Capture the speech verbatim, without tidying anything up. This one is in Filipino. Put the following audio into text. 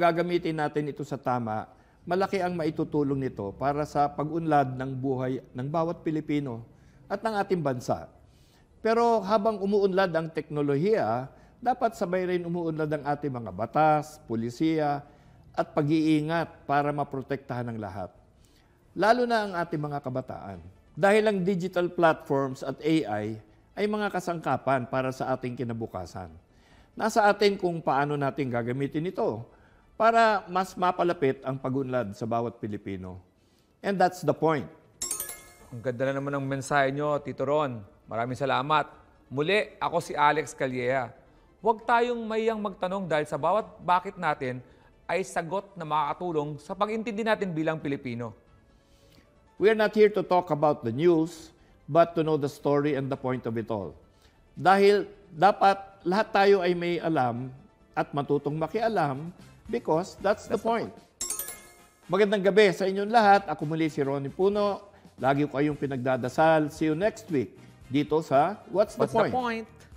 gagamitin natin ito sa tama, malaki ang maitutulong nito para sa pag-unlad ng buhay ng bawat Pilipino at ng ating bansa. Pero habang umuunlad ang teknolohiya, dapat sabay rin umuunlad ang ating mga batas, pulisiya, at pag-iingat para maprotektahan ng lahat. Lalo na ang ating mga kabataan. Dahil ang digital platforms at A I ay mga kasangkapan para sa ating kinabukasan. Nasa atin kung paano natin gagamitin ito para mas mapalapit ang pag-unlad sa bawat Pilipino. And that's the point. Ang ganda na naman ng mensahe nyo, Tito Ron. Maraming salamat. Muli, ako si Alex Calleja. Huwag tayong mayang magtanong dahil sa bawat bakit natin ay sagot na makakatulong sa pag-intindi natin bilang Pilipino. We are not here to talk about the news, but to know the story and the point of it all. Dahil dapat lahat tayo ay may alam at matutong makialam because that's, that's the point. Magandang gabi sa inyong lahat. Ako muli si Ronnie Puno. Lagi ko kayong pinagdadasal. See you next week dito sa What's, What's the Point? the Point?